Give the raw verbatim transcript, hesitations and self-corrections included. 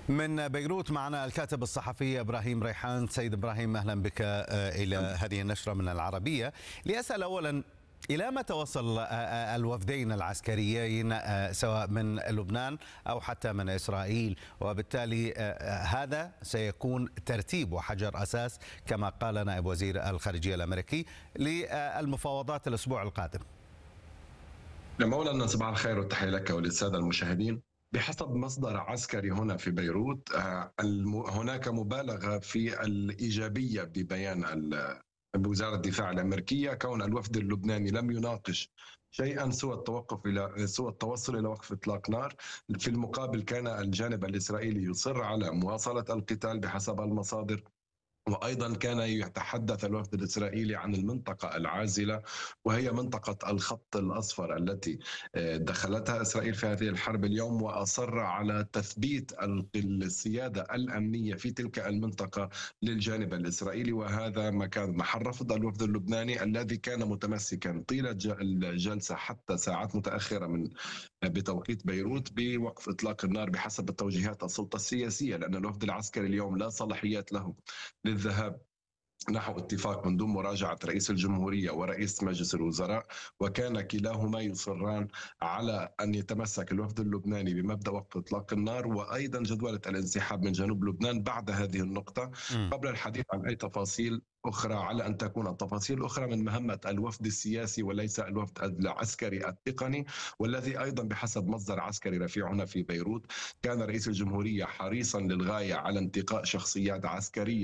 من بيروت معنا الكاتب الصحفي إبراهيم ريحان. سيد إبراهيم، أهلا بك إلى هذه النشرة من العربية. لأسأل أولا، إلى متى وصل الوفدين العسكريين سواء من لبنان أو حتى من إسرائيل، وبالتالي هذا سيكون ترتيب وحجر أساس كما قال نائب وزير الخارجية الأمريكي للمفاوضات الأسبوع القادم؟ مولانا صباح الخير والتحية لك وللسادة المشاهدين. بحسب مصدر عسكري هنا في بيروت، هناك مبالغة في الإيجابية ببيان وزارة الدفاع الأمريكية، كون الوفد اللبناني لم يناقش شيئا سوى التوقف الى سوى التوصل الى وقف اطلاق نار. في المقابل كان الجانب الاسرائيلي يصر على مواصلة القتال بحسب المصادر، وأيضا كان يتحدث الوفد الإسرائيلي عن المنطقة العازلة، وهي منطقة الخط الأصفر التي دخلتها إسرائيل في هذه الحرب اليوم، وأصر على تثبيت السيادة الأمنية في تلك المنطقة للجانب الإسرائيلي. وهذا ما كان محل رفض الوفد اللبناني الذي كان متمسكا طيلة الجلسة حتى ساعات متأخرة من بتوقيت بيروت بوقف إطلاق النار بحسب التوجيهات السلطة السياسية، لأن الوفد العسكري اليوم لا صلاحيات له للذهاب نحو اتفاق من دون مراجعة رئيس الجمهورية ورئيس مجلس الوزراء، وكان كلاهما يصران على أن يتمسك الوفد اللبناني بمبدأ وقف إطلاق النار وأيضا جدولة الانسحاب من جنوب لبنان بعد هذه النقطة، قبل الحديث عن أي تفاصيل أخرى، على أن تكون التفاصيل الأخرى من مهمة الوفد السياسي وليس الوفد العسكري التقني، والذي أيضا بحسب مصدر عسكري رفيع هنا في بيروت كان رئيس الجمهورية حريصا للغاية على انتقاء شخصيات عسكرية